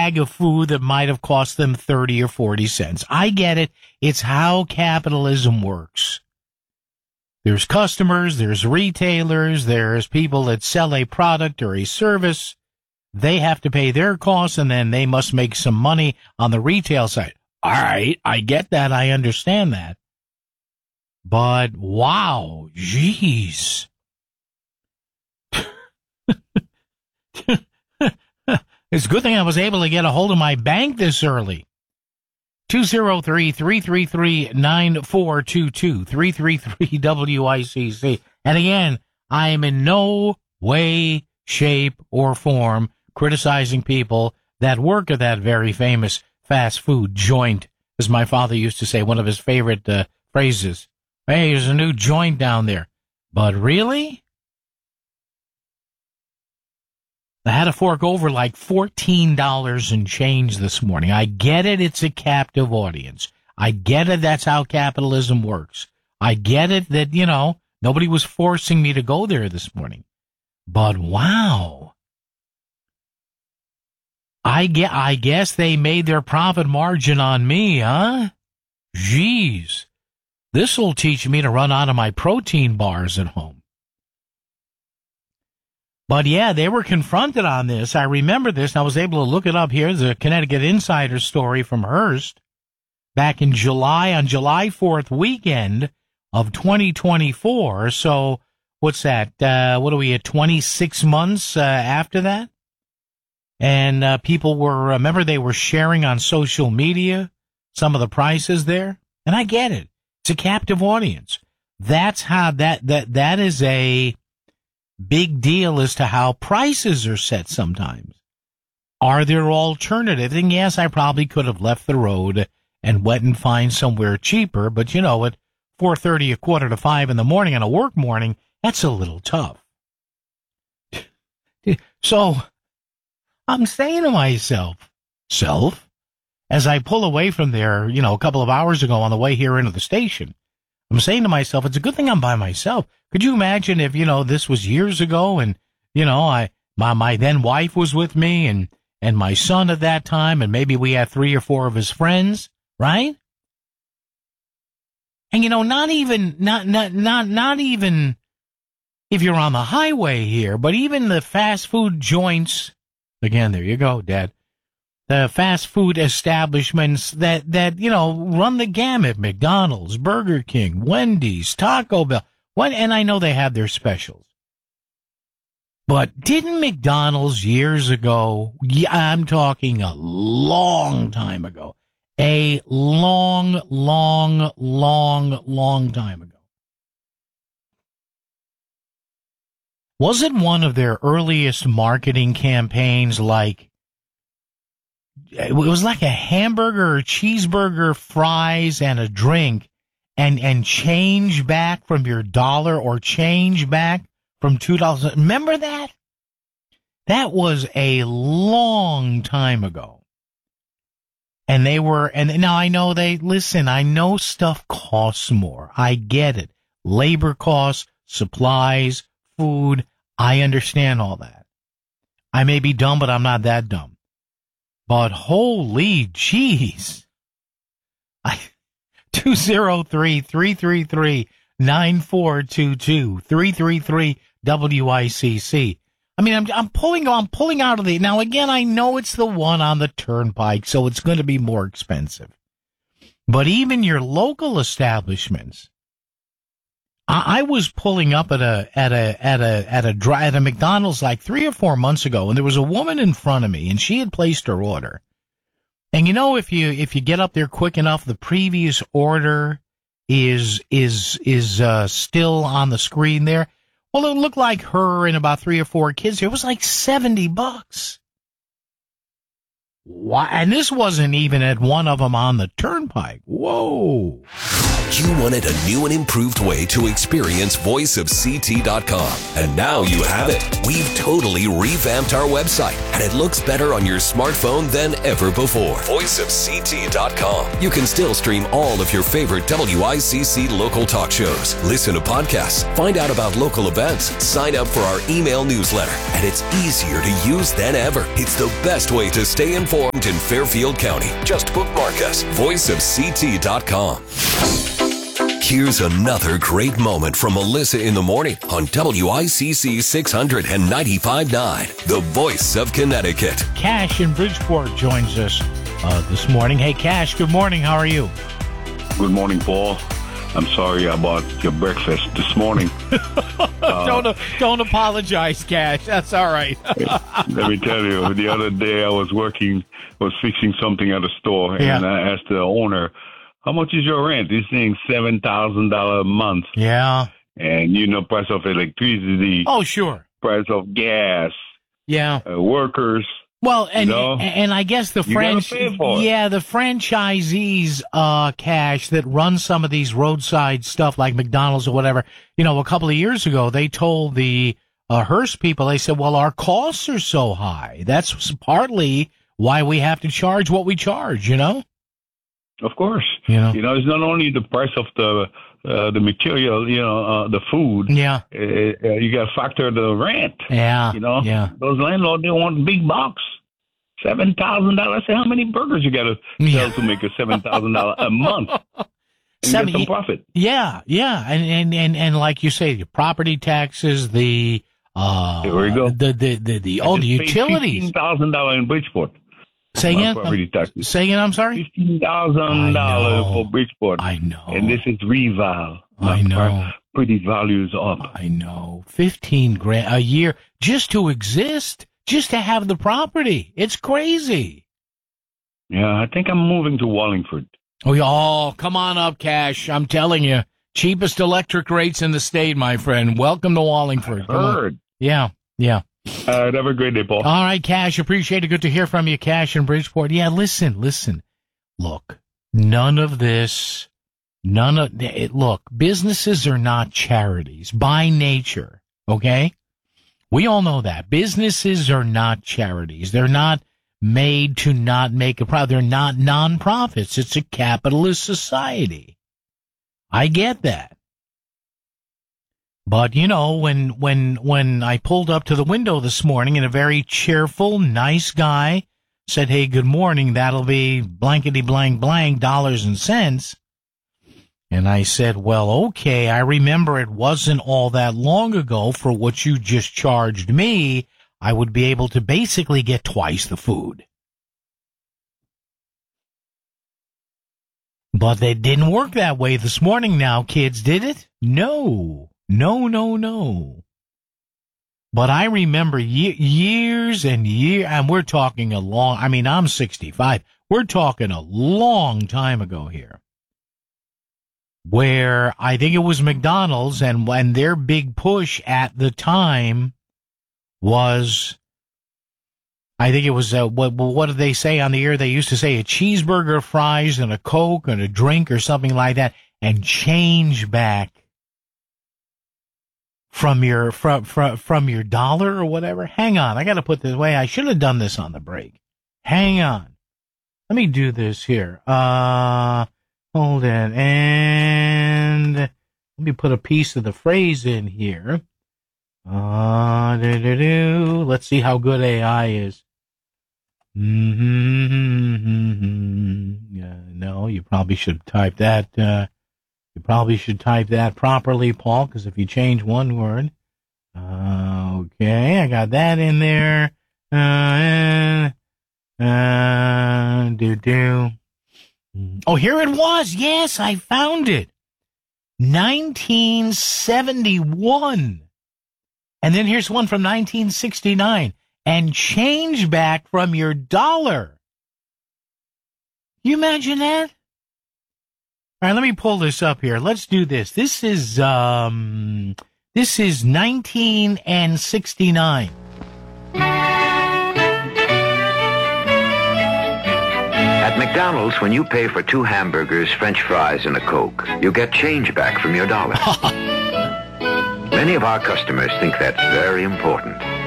bag of food that might have cost them 30 or 40 cents. I get it. It's how capitalism works. There's customers, there's retailers, there's people that sell a product or a service. They have to pay their costs, and then they must make some money on the retail side. All right, I get that. I understand that. But, wow, jeez. It's a good thing I was able to get a hold of my bank this early. 203-333-9422, 333-WICC. And again, I am in no way, shape, or form criticizing people that work at that very famous fast food joint, as my father used to say, one of his favorite phrases. Hey, there's a new joint down there. But really? I had to fork over like $14 and change this morning. I get it. It's a captive audience. I get it. That's how capitalism works. I get it that, nobody was forcing me to go there this morning. But wow. I guess they made their profit margin on me, huh? Jeez. This'll teach me to run out of my protein bars at home. But yeah, they were confronted on this. I remember this, and I was able to look it up. Here's a Connecticut Insider story from Hearst. Back in July, on July 4th weekend of 2024. So what's that? What are we at? 26 months after that? And people were, remember they were sharing on social media some of the prices there? And I get it. It's a captive audience. That's how that is a big deal as to how prices are set sometimes. Are there alternatives? And yes, I probably could have left the road and went and find somewhere cheaper, but at 4:30, 4:45 in the morning on a work morning, that's a little tough. So I'm saying to myself, as I pull away from there, a couple of hours ago on the way here into the station, I'm saying to myself, it's a good thing I'm by myself. Could you imagine if, this was years ago and, my then wife was with me and my son at that time, and maybe we had 3 or 4 of his friends, right? And, not even if you're on the highway here, but even the fast food joints, again, there you go, Dad. The fast food establishments that run the gamut, McDonald's, Burger King, Wendy's, Taco Bell. And I know they have their specials. But didn't McDonald's years ago, I'm talking a long time ago, a long time ago. Was it one of their earliest marketing campaigns it was like a hamburger or cheeseburger, fries, and a drink, and change back from your $1 or change back from $2. Remember that? That was a long time ago. And now I know I know stuff costs more. I get it. Labor costs, supplies, food. I understand all that. I may be dumb, but I'm not that dumb. But holy jeez. 203-333-9422, 333-WICC. I mean, I'm pulling out of now again, I know it's the one on the turnpike, so it's going to be more expensive. But even your local establishments, I was pulling up at a McDonald's like 3 or 4 months ago, and there was a woman in front of me, and she had placed her order. And if you get up there quick enough, the previous order is still on the screen there. Well, it looked like her and about 3 or 4 kids here. It was like $70. Why? And this wasn't even at one of them on the turnpike. Whoa. You wanted a new and improved way to experience voiceofct.com. And now you have it. We've totally revamped our website, and it looks better on your smartphone than ever before. Voiceofct.com. You can still stream all of your favorite WICC local talk shows, listen to podcasts, find out about local events, sign up for our email newsletter, and it's easier to use than ever. It's the best way to stay informed informed in Fairfield County. Just bookmark us, voiceofct.com. Here's another great moment from Melissa in the morning on WICC 695.9, the voice of Connecticut. Cash in Bridgeport joins us this morning. Hey, Cash, good morning. How are you? Good morning, Paul. I'm sorry about your breakfast this morning. Don't apologize, Cash. That's all right. Let me tell you, the other day I was fixing something at a store, and I asked the owner, how much is your rent? He's saying $7,000 a month. Yeah. And, price of electricity. Oh, sure. Price of gas. Yeah. Workers. Well, and I guess the franchisees, Cash, that run some of these roadside stuff like McDonald's or whatever, a couple of years ago, they told the Hearst people, they said, well, our costs are so high. That's partly why we have to charge what we charge, Of course. It's not only the price of the material, the food. Yeah. You got to factor the rent. Yeah. Yeah. Those landlords, they want big bucks. $7,000. I say, how many burgers you got to sell to make a $7,000 a month? And get some profit. Yeah. Yeah. And like you say, the property taxes, the there we go. the utilities. $15,000 in Bridgeport. Say again? I'm sorry? $15,000 for Bridgeport. I know. And this is reval. I know. Pretty values up. I know. $15,000 a year just to exist, just to have the property. It's crazy. Yeah, I think I'm moving to Wallingford. Oh, come on up, Cash. I'm telling you. Cheapest electric rates in the state, my friend. Welcome to Wallingford. Heard. Yeah. Have a great day, Paul. All right, Cash. Appreciate it. Good to hear from you, Cash in Bridgeport. Yeah, listen. Look, look, businesses are not charities by nature, okay? We all know that. Businesses are not charities. They're not made to not make a profit. They're not nonprofits. It's a capitalist society. I get that. But, when I pulled up to the window this morning and a very cheerful, nice guy said, hey, good morning, that'll be blankety blank blank dollars and cents. And I said, well, okay, I remember it wasn't all that long ago for what you just charged me. I would be able to basically get twice the food. But it didn't work that way this morning now, kids, did it? No. But I remember years and years, and we're talking I'm 65. We're talking a long time ago here, where I think it was McDonald's, and when their big push at the time was, I think it was, what did they say on the air? They used to say a cheeseburger, fries, and a Coke, and a drink, or something like that, and change back from your dollar or whatever. Hang on, I got to put this away. I should have done this on the break. Hang on, let me do this here. Hold it, and let me put a piece of the phrase in here. Let's see how good AI is. No, you probably should type that. You probably should type that properly, Paul, because if you change one word. Okay, I got that in there. Oh, here it was. Yes, I found it. 1971. And then here's one from 1969. And change back from your dollar. You imagine that? All right, let me pull this up here. Let's do this. This is 1969. At McDonald's, when you pay for 2 hamburgers, French fries, and a Coke, you get change back from your dollar. Many of our customers think that's very important.